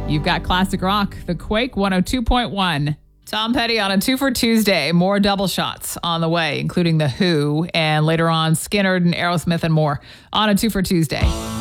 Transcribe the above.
You've got classic rock, The Quake 102.1. Tom Petty on a 2 for Tuesday. More double shots on the way, including The Who, and later on Skynyrd and Aerosmith and more on a 2 for Tuesday.